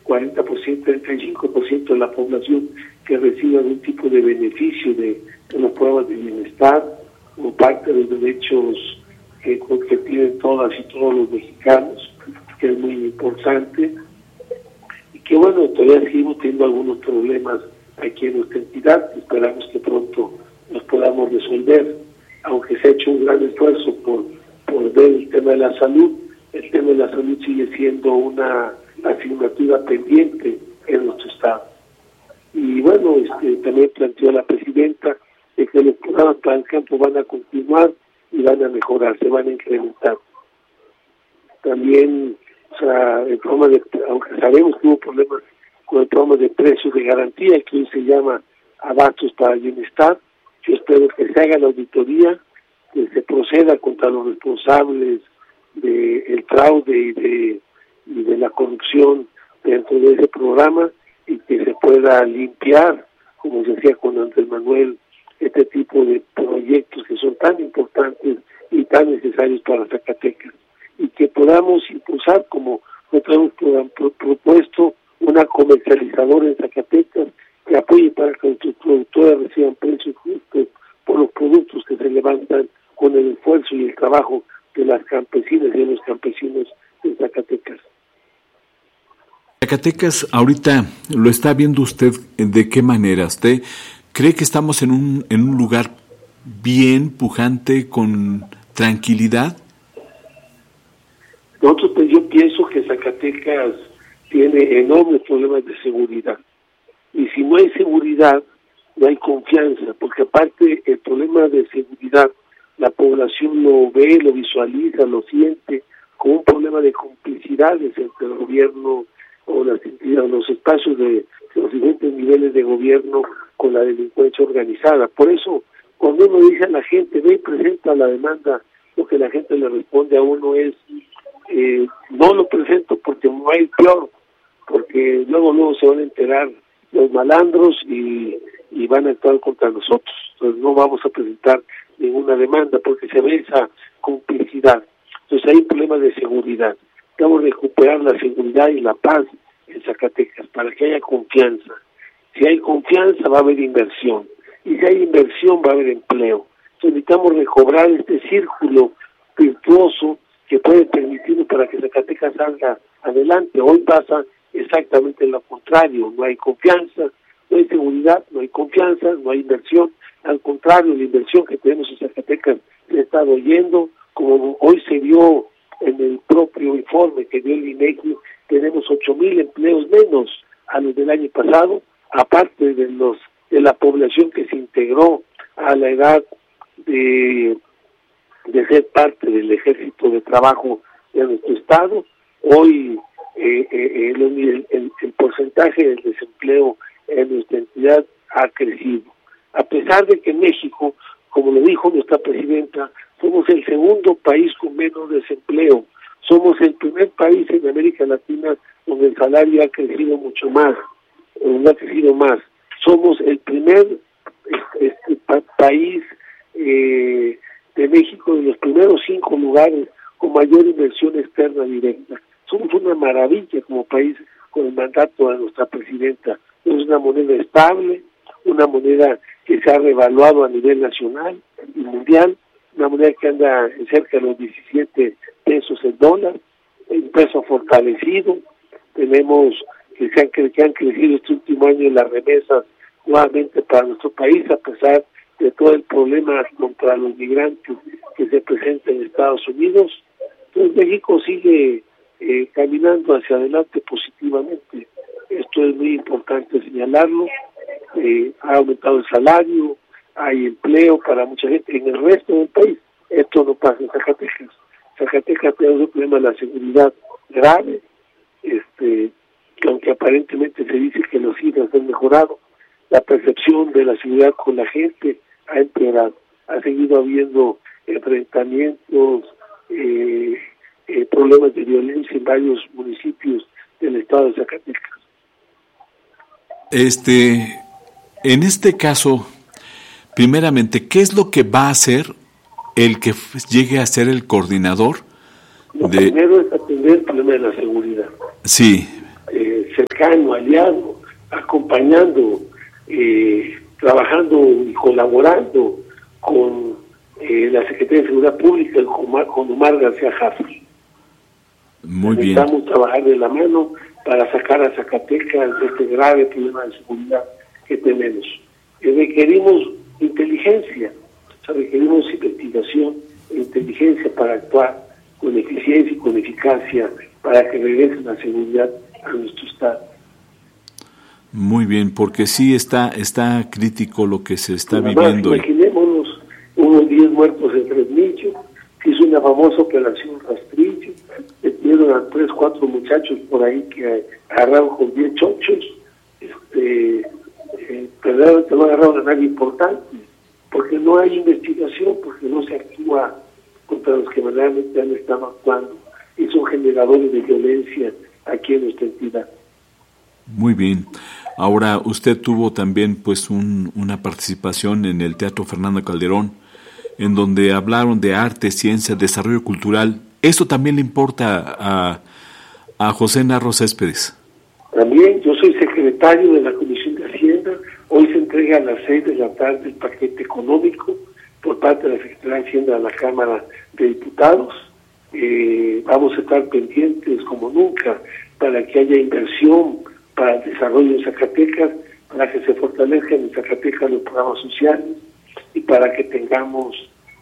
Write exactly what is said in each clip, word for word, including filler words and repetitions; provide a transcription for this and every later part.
cuarenta por ciento, treinta y cinco por ciento de la población que recibe algún tipo de beneficio de, de los programas de bienestar o parte de los derechos que, que tienen todas y todos los mexicanos, que es muy importante, y que bueno, todavía seguimos teniendo algunos problemas aquí en nuestra entidad. Esperamos que pronto nos podamos resolver, aunque se ha hecho un gran esfuerzo por, por ver el tema de la salud. El tema de la salud sigue siendo una asignatura pendiente en nuestro estado. Y bueno, este, también planteó la presidenta de que los programas para el campo van a continuar y van a mejorar, se van a incrementar. También, o sea, el programa de, aunque sabemos que hubo problemas con el programa de precios de garantía, que hoy se llama Abastos para el Bienestar, yo espero que se haga la auditoría, que se proceda contra los responsables del fraude y de, y de la corrupción dentro de ese programa, y que se pueda limpiar, como se decía con Andrés Manuel, este tipo de proyectos que son tan importantes y tan necesarios para Zacatecas, y que podamos impulsar, como nosotros hemos pro, propuesto, una comercializadora en Zacatecas que apoye para que nuestros productores reciban precios justos por los productos que se levantan con el esfuerzo y el trabajo de las campesinas y de los campesinos en Zacatecas. Zacatecas, ahorita lo está viendo usted, ¿de qué manera? ¿Usted cree que estamos en un en un lugar bien, pujante, con tranquilidad? Nosotros, pues, yo pienso que Zacatecas tiene enormes problemas de seguridad. Y si no hay seguridad, no hay confianza, porque aparte el problema de seguridad, la población lo ve, lo visualiza, lo siente como un problema de complicidades entre el gobierno o las entidades, los espacios de los diferentes niveles de gobierno con la delincuencia organizada. Por eso, cuando uno dice a la gente, ve y presenta la demanda, lo que la gente le responde a uno es, eh, no lo presento porque no hay peor, porque luego luego se van a enterar los malandros y, y van a actuar contra nosotros. Entonces no vamos a presentar ninguna demanda porque se ve esa complicidad. Entonces hay un problema de seguridad. Vamos a recuperar la seguridad y la paz en Zacatecas para que haya confianza. Si hay confianza va a haber inversión, y si hay inversión va a haber empleo. Entonces necesitamos recobrar este círculo virtuoso que puede permitirnos para que Zacatecas salga adelante. Hoy pasa exactamente lo contrario, no hay confianza, no hay seguridad, no hay confianza, no hay inversión. Al contrario, la inversión que tenemos en Zacatecas se ha estado yendo, como hoy se vio en el propio informe que dio el INEGI, tenemos ocho mil empleos menos a los del año pasado, aparte de los de la población que se integró a la edad de, de ser parte del ejército de trabajo de nuestro estado. Hoy eh, eh, el, el, el porcentaje del desempleo en nuestra entidad ha crecido, a pesar de que en México, como lo dijo nuestra presidenta, somos el segundo país con menos desempleo. Somos el primer país en América Latina donde el salario ha crecido mucho más, no ha crecido más. Somos el primer este, este, pa- país eh, de México, de los primeros cinco lugares con mayor inversión externa directa. Somos una maravilla como país con el mandato de nuestra presidenta. Es una moneda estable, una moneda que se ha revaluado a nivel nacional y mundial, una moneda que anda en cerca de los diecisiete pesos el dólar, un peso fortalecido. Tenemos que, se han, que han crecido este último año las remesas nuevamente para nuestro país, a pesar de todo el problema contra los migrantes que se presenta en Estados Unidos. Entonces México sigue eh, caminando hacia adelante positivamente. Esto es muy importante señalarlo. Eh, ha aumentado el salario, hay empleo para mucha gente en el resto del país. Esto no pasa en Zacatecas. Zacatecas tiene un problema de la seguridad grave, este, aunque aparentemente se dice que los cifras han mejorado, la percepción de la seguridad con la gente ha empeorado. Ha seguido habiendo enfrentamientos, eh, eh, problemas de violencia en varios municipios del estado de Zacatecas. Este, en este caso, primeramente, ¿qué es lo que va a hacer el que llegue a ser el coordinador? Lo de... primero es atender el problema de la seguridad. Sí. eh, cercano, aliado, acompañando, eh, trabajando y colaborando con eh, la Secretaría de Seguridad Pública, con Omar, con Omar García Harfuch. Muy bien. Necesitamos trabajar de la mano para sacar a Zacatecas de este grave problema de seguridad que tenemos. Y requerimos inteligencia, o sea, requerimos investigación e inteligencia para actuar con eficiencia y con eficacia para que regrese la seguridad a nuestro Estado. Muy bien, porque sí está está crítico lo que se está Además, viviendo. Imaginémonos unos diez muertos en Fresnillo, que hizo una famosa operación Rastrillo, metieron a tres, cuatro muchachos por ahí que agarraron con diez chochos, este, eh, pero no agarraron a nadie importante, porque no hay investigación, porque no se actúa contra los que verdaderamente han estado actuando y son generadores de violencia aquí en nuestra entidad. Muy bien. Ahora, usted tuvo también pues un, una participación en el Teatro Fernando Calderón, en donde hablaron de arte, ciencia, desarrollo cultural. ¿Eso también le importa a, a José Narro Céspedes? También, yo soy secretario de la Comisión de Hacienda. Hoy se entrega a las seis de la tarde el paquete económico por parte de la Secretaría de Hacienda de la Cámara de Diputados. Eh, vamos a estar pendientes como nunca para que haya inversión para el desarrollo de Zacatecas, para que se fortalezcan en Zacatecas los programas sociales y para que tengamos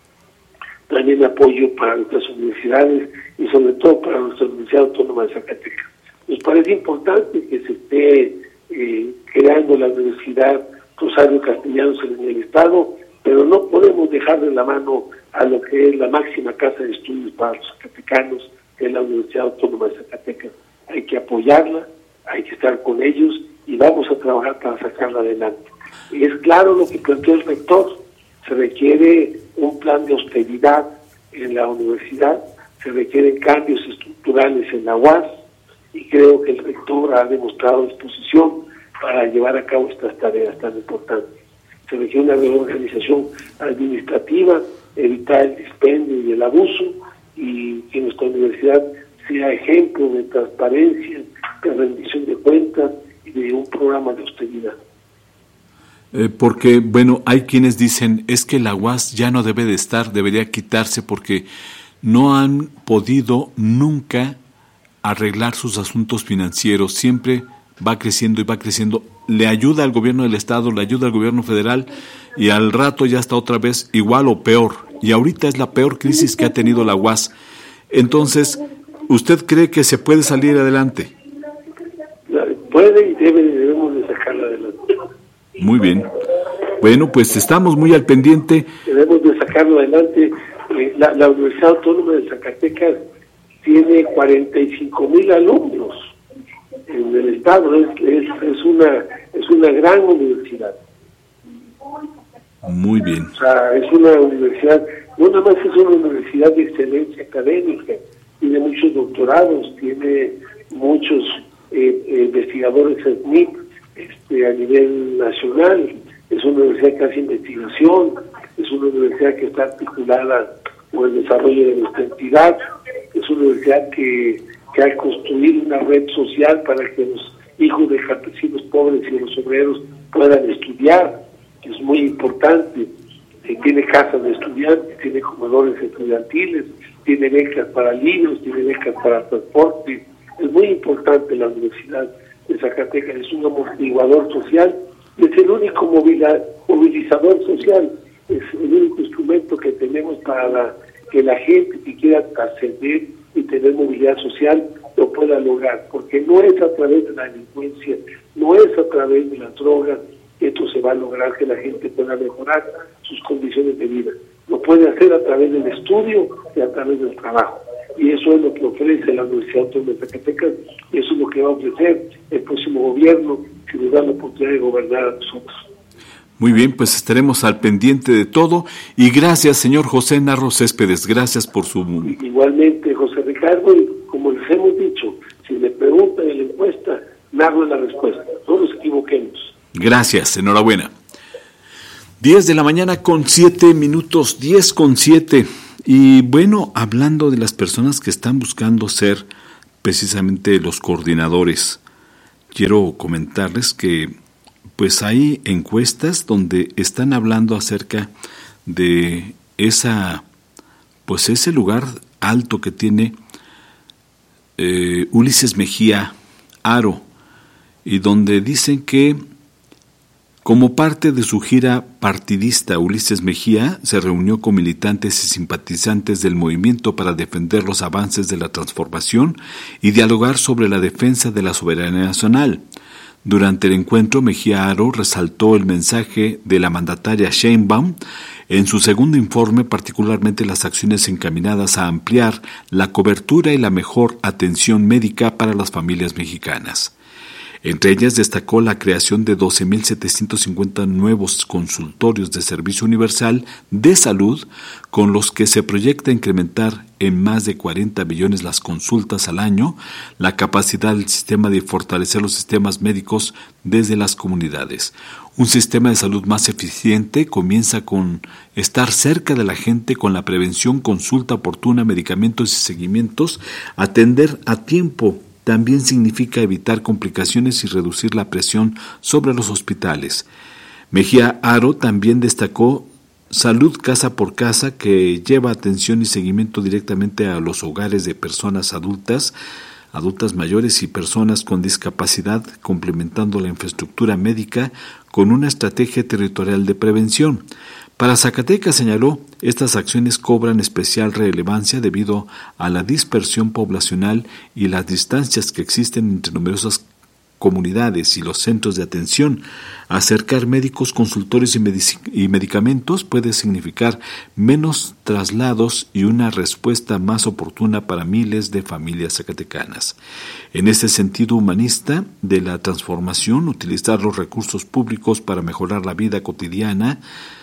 también apoyo para nuestras universidades y sobre todo para nuestra Universidad Autónoma de Zacatecas. Nos parece importante que se esté eh, creando la Universidad Rosario Castellanos en el Estado, pero no podemos dejar de la mano a lo que es la máxima casa de estudios para los zacatecanos, que es la Universidad Autónoma de Zacatecas. Hay que apoyarla, hay que estar con ellos y vamos a trabajar para sacarla adelante. Y es claro lo que planteó el rector, se requiere un plan de austeridad en la universidad, se requieren cambios estructurales en la U A S y creo que el rector ha demostrado disposición para llevar a cabo estas tareas tan importantes. Se requiere una reorganización administrativa, evitar el dispendio y el abuso y que nuestra universidad sea ejemplo de transparencia, de rendición de cuentas y de un programa de austeridad. Eh, porque, bueno, hay quienes dicen, es que la U A S ya no debe de estar, debería quitarse porque no han podido nunca arreglar sus asuntos financieros, siempre va creciendo y va creciendo, le ayuda al gobierno del Estado, le ayuda al gobierno federal y al rato ya está otra vez igual o peor, y ahorita es la peor crisis que ha tenido la U A S. Entonces, ¿usted cree que se puede salir adelante? Puede y debe, debemos de sacarla adelante. Muy bien. Bueno, pues estamos muy al pendiente. Debemos de sacarlo adelante. Eh, la, la Universidad Autónoma de Zacatecas tiene cuarenta y cinco mil alumnos en el estado. Es, es, es una es una gran universidad. Muy bien. O sea, es una universidad, no nada más es una universidad de excelencia académica, tiene muchos doctorados, tiene muchos eh, eh, investigadores S N I P este, a nivel nacional, es una universidad que hace investigación, es una universidad que está articulada con el desarrollo de nuestra entidad, es una universidad que, que ha construido una red social para que los hijos de campesinos pobres y los obreros puedan estudiar, que es muy importante. Eh, tiene casas de estudiantes, tiene comedores estudiantiles, tiene becas para libros, tiene becas para transporte. Es muy importante la Universidad de Zacatecas, es un amortiguador social, es el único movila, movilizador social, es el único instrumento que tenemos para la, que la gente que quiera ascender y tener movilidad social lo pueda lograr, porque no es a través de la delincuencia, no es a través de la droga que esto se va a lograr, que la gente pueda mejorar sus condiciones de vida. Lo puede hacer a través del estudio y a través del trabajo. Y eso es lo que ofrece la Universidad Autónoma de Zacatecas, y eso es lo que va a ofrecer el próximo gobierno, que nos da la oportunidad de gobernar a nosotros. Muy bien, pues estaremos al pendiente de todo, y gracias, señor José Narro Céspedes, gracias por su... Igualmente, José Ricardo, y como les hemos dicho, si le preguntan en la encuesta, narro la respuesta, no nos equivoquemos. Gracias, enhorabuena. diez de la mañana con siete minutos, diez con siete. Y bueno, hablando de las personas que están buscando ser precisamente los coordinadores quiero comentarles que pues hay encuestas donde están hablando acerca de esa, pues ese lugar alto que tiene eh, Ulises Mejía Haro, y donde dicen que como parte de su gira partidista, Ulises Mejía se reunió con militantes y simpatizantes del movimiento para defender los avances de la transformación y dialogar sobre la defensa de la soberanía nacional. Durante el encuentro, Mejía Haro resaltó el mensaje de la mandataria Sheinbaum en su segundo informe, particularmente las acciones encaminadas a ampliar la cobertura y la mejor atención médica para las familias mexicanas. Entre ellas destacó la creación de doce mil setecientos cincuenta nuevos consultorios de servicio universal de salud, con los que se proyecta incrementar en más de cuarenta millones las consultas al año, la capacidad del sistema de fortalecer los sistemas médicos desde las comunidades. Un sistema de salud más eficiente comienza con estar cerca de la gente, con la prevención, consulta oportuna, medicamentos y seguimientos, atender a tiempo. También significa evitar complicaciones y reducir la presión sobre los hospitales. Mejía Haro también destacó Salud Casa por Casa, que lleva atención y seguimiento directamente a los hogares de personas adultas, adultas mayores y personas con discapacidad, complementando la infraestructura médica con una estrategia territorial de prevención. Para Zacatecas, señaló, estas acciones cobran especial relevancia debido a la dispersión poblacional y las distancias que existen entre numerosas comunidades y los centros de atención. Acercar médicos, consultores y, medic- y medicamentos puede significar menos traslados y una respuesta más oportuna para miles de familias zacatecanas. En este sentido humanista de la transformación, utilizar los recursos públicos para mejorar la vida cotidiana.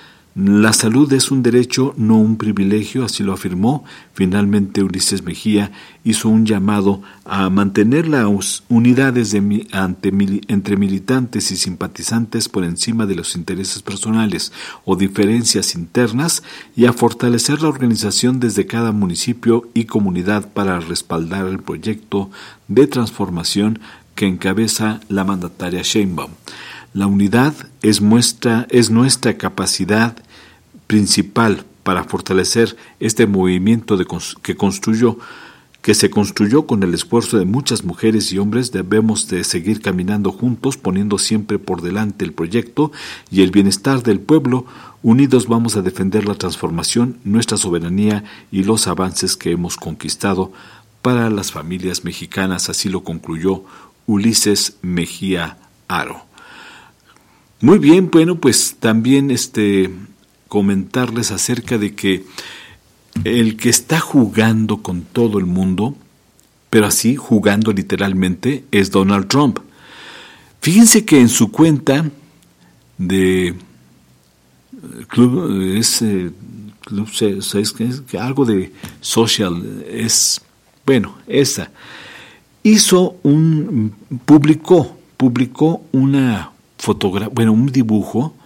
La salud es un derecho, no un privilegio, así lo afirmó. Finalmente, Ulises Mejía hizo un llamado a mantener las unidades de, ante, entre militantes y simpatizantes por encima de los intereses personales o diferencias internas y a fortalecer la organización desde cada municipio y comunidad para respaldar el proyecto de transformación que encabeza la mandataria Sheinbaum. La unidad es, muestra, es nuestra capacidad principal para fortalecer este movimiento de, que construyó, que se construyó con el esfuerzo de muchas mujeres y hombres. Debemos de seguir caminando juntos, poniendo siempre por delante el proyecto y el bienestar del pueblo. Unidos vamos a defender la transformación, nuestra soberanía y los avances que hemos conquistado para las familias mexicanas. Así lo concluyó Ulises Mejía Haro. Muy bien, bueno, pues también este comentarles acerca de que el que está jugando con todo el mundo, pero así jugando literalmente, es Donald Trump. Fíjense que en su cuenta de club es eh, club es, es algo de social, es bueno, esa hizo un publicó publicó una fotografía, bueno, un dibujo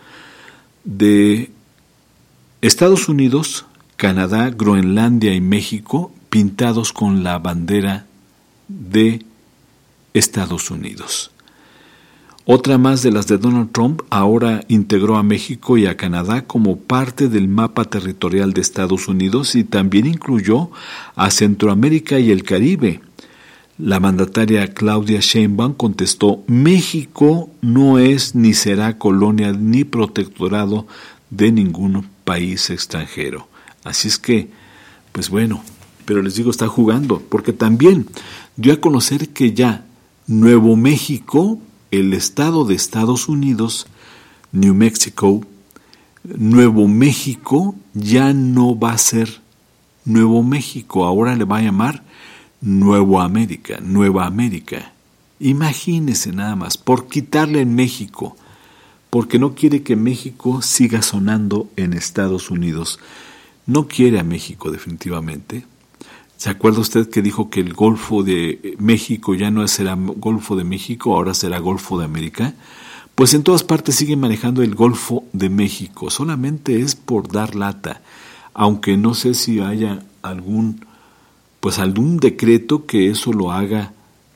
de Estados Unidos, Canadá, Groenlandia y México pintados con la bandera de Estados Unidos. Otra más de las de Donald Trump ahora integró a México y a Canadá como parte del mapa territorial de Estados Unidos y también incluyó a Centroamérica y el Caribe. La mandataria Claudia Sheinbaum contestó: México no es ni será colonia ni protectorado de ningún país extranjero. Así es que, pues bueno, pero les digo, está jugando, porque también dio a conocer que ya Nuevo México, el estado de Estados Unidos, New Mexico, Nuevo México ya no va a ser Nuevo México, ahora le va a llamar Nuevo América, Nueva América. Imagínense nada más, por quitarle en México, porque no quiere que México siga sonando en Estados Unidos. No quiere a México definitivamente. ¿Se acuerda usted que dijo que el Golfo de México ya no será Golfo de México, ahora será Golfo de América? Pues en todas partes siguen manejando el Golfo de México, solamente es por dar lata, aunque no sé si haya algún, pues algún decreto que eso lo haga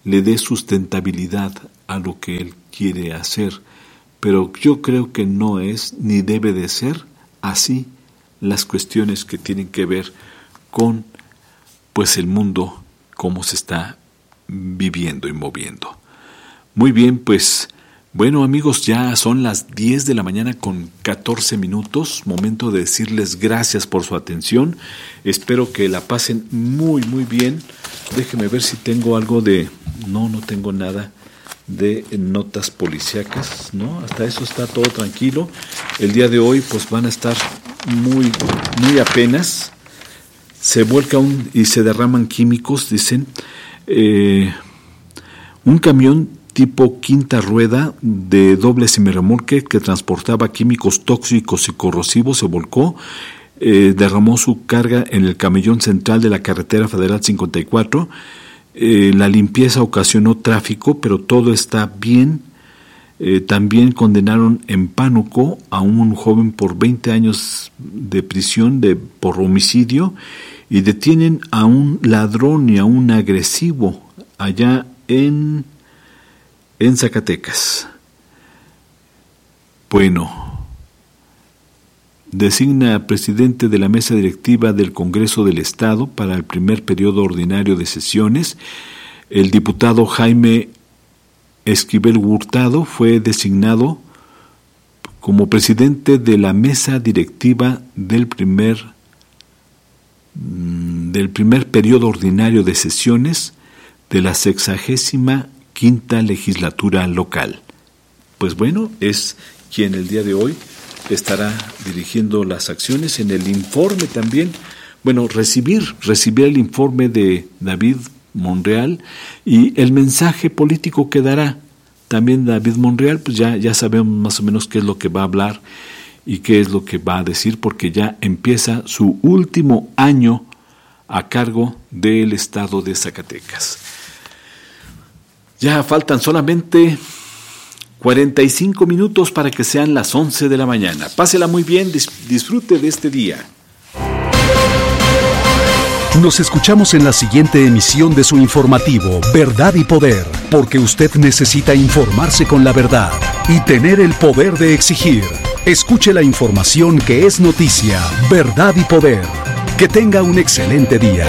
le dé sustentabilidad a lo que él quiere hacer. Pero yo creo que no es ni debe de ser así las cuestiones que tienen que ver con pues el mundo, cómo se está viviendo y moviendo. Muy bien, pues bueno, amigos, ya son las diez de la mañana con catorce minutos, momento de decirles gracias por su atención. Espero que la pasen muy, muy bien. Déjeme ver si tengo algo de... No, no tengo nada de notas policíacas, ¿no? Hasta eso está todo tranquilo. El día de hoy, pues van a estar muy, muy apenas. Se vuelca un, y se derraman químicos, dicen. Eh, un camión tipo quinta rueda de doble semirremolque que transportaba químicos tóxicos y corrosivos se volcó, eh, derramó su carga en el camellón central de la carretera federal cincuenta y cuatro. Eh, la limpieza ocasionó tráfico, pero todo está bien. Eh, también condenaron en Pánuco a un joven por veinte años de prisión de, por homicidio, y detienen a un ladrón y a un agresivo allá en en Zacatecas. Bueno, designa presidente de la mesa directiva del Congreso del Estado para el primer periodo ordinario de sesiones. El diputado Jaime Esquivel Hurtado fue designado como presidente de la mesa directiva del primer del primer periodo ordinario de sesiones de la sexagésima quinta legislatura local. Pues bueno, es quien el día de hoy estará dirigiendo las acciones. En el informe también, bueno, recibir, recibir el informe de David Monreal y el mensaje político que dará también David Monreal, pues ya, ya sabemos más o menos qué es lo que va a hablar y qué es lo que va a decir, porque ya empieza su último año a cargo del estado de Zacatecas. Ya faltan solamente cuarenta y cinco minutos para que sean las once de la mañana. Pásela muy bien, dis- disfrute de este día. Nos escuchamos en la siguiente emisión de su informativo Verdad y Poder, porque usted necesita informarse con la verdad y tener el poder de exigir. Escuche la información que es noticia, Verdad y Poder. Que tenga un excelente día.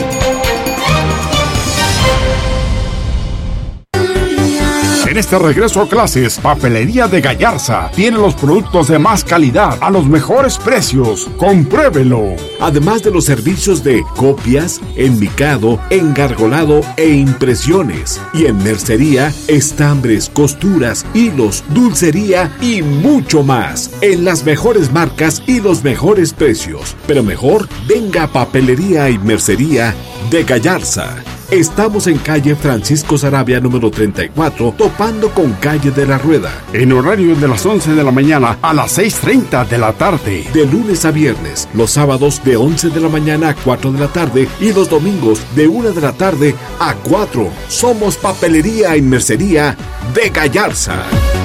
En este regreso a clases, Papelería de Gallarza tiene los productos de más calidad a los mejores precios. ¡Compruébelo! Además de los servicios de copias, enmicado, engargolado e impresiones. Y en mercería, estambres, costuras, hilos, dulcería y mucho más. En las mejores marcas y los mejores precios. Pero mejor, venga a Papelería y Mercería de Gallarza. Estamos en calle Francisco Sarabia número treinta y cuatro, topando con calle de la Rueda. En horario de las once de la mañana a las seis treinta de la tarde. De lunes a viernes, los sábados de once de la mañana a cuatro de la tarde y los domingos de una de la tarde a cuatro. Somos Papelería y Mercería de Gallarza.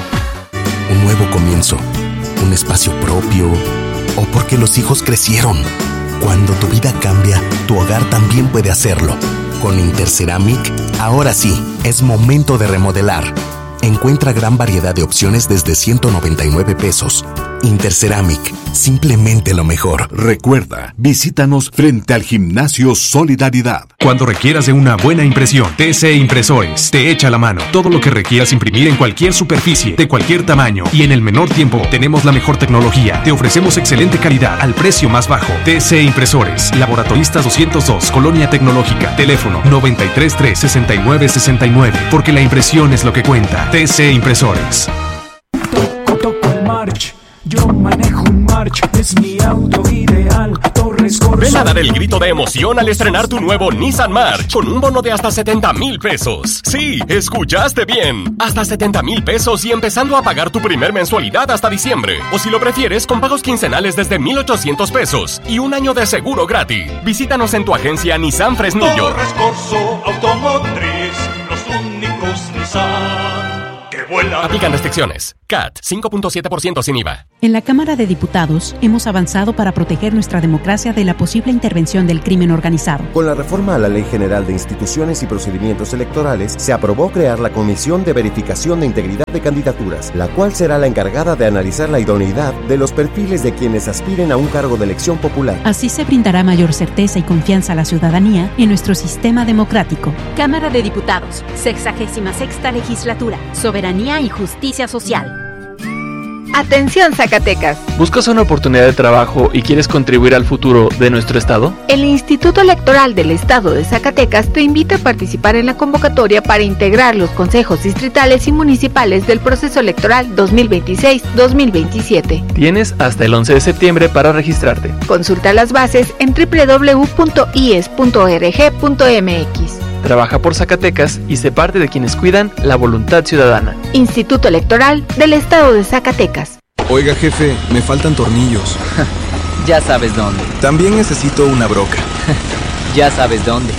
Un nuevo comienzo, un espacio propio, o porque los hijos crecieron. Cuando tu vida cambia, tu hogar también puede hacerlo. Con Interceramic, ahora sí, es momento de remodelar. Encuentra gran variedad de opciones desde ciento noventa y nueve pesos. Interceramic, simplemente lo mejor. Recuerda, visítanos frente al Gimnasio Solidaridad. Cuando requieras de una buena impresión, T C Impresores te echa la mano. Todo lo que requieras imprimir en cualquier superficie, de cualquier tamaño y en el menor tiempo, tenemos la mejor tecnología. Te ofrecemos excelente calidad al precio más bajo. T C Impresores, Laboratoristas doscientos dos, Colonia Tecnológica. Teléfono noventa y tres tres, sesenta y nueve sesenta y nueve, porque la impresión es lo que cuenta. T C Impresores. Toco, toco el March. Yo manejo un March, es mi auto ideal. Torres Corso. Ven a dar el grito de emoción al estrenar tu nuevo Nissan March con un bono de hasta setenta mil pesos. Sí, escuchaste bien. Hasta setenta mil pesos y empezando a pagar tu primer mensualidad hasta diciembre. O si lo prefieres, con pagos quincenales desde mil ochocientos pesos y un año de seguro gratis. Visítanos en tu agencia Nissan Fresnillo. Torres Corso Automotriz, los únicos Nissan que vuela. Aplican restricciones. C A T, cinco punto siete por ciento sin I V A. En la Cámara de Diputados hemos avanzado para proteger nuestra democracia de la posible intervención del crimen organizado. Con la reforma a la Ley General de Instituciones y Procedimientos Electorales, se aprobó crear la Comisión de Verificación de Integridad de Candidaturas, la cual será la encargada de analizar la idoneidad de los perfiles de quienes aspiren a un cargo de elección popular. Así se brindará mayor certeza y confianza a la ciudadanía en nuestro sistema democrático. Cámara de Diputados, sexagésima sexta legislatura, soberanía y justicia social. Atención Zacatecas. ¿Buscas una oportunidad de trabajo y quieres contribuir al futuro de nuestro estado? El Instituto Electoral del Estado de Zacatecas te invita a participar en la convocatoria para integrar los consejos distritales y municipales del proceso electoral dos mil veintiséis dos mil veintisiete. Tienes hasta el once de septiembre para registrarte. Consulta las bases en doble u doble u doble u punto i e s punto org punto m x. Trabaja por Zacatecas y sé parte de quienes cuidan la voluntad ciudadana. Instituto Electoral del Estado de Zacatecas. Oiga, jefe, me faltan tornillos. Ya sabes dónde. También necesito una broca. Ya sabes dónde.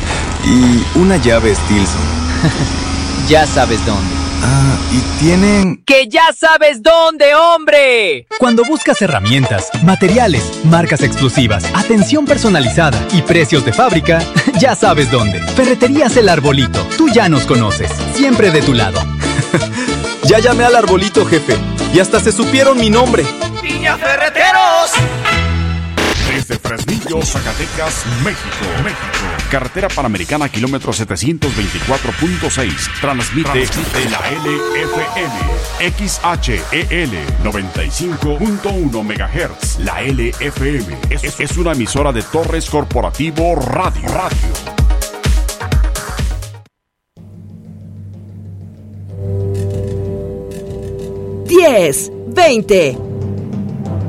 Y una llave Stilson. Ya sabes dónde. Ah, y tienen... ¡Que ya sabes dónde, hombre! Cuando buscas herramientas, materiales, marcas exclusivas, atención personalizada y precios de fábrica, ya sabes dónde. Ferreterías El Arbolito. Tú ya nos conoces. Siempre de tu lado. Ya llamé al Arbolito, jefe. Y hasta se supieron mi nombre. ¡Viña Ferreteros! Desde Fresnillo, Zacatecas, México. México. Carretera Panamericana, kilómetro setecientos veinticuatro punto seis. Transmite, Transmite la L F M. X H E L noventa y cinco punto uno megahertz. La L F M es, es una emisora de Torres Corporativo Radio. Radio. diez, veinte,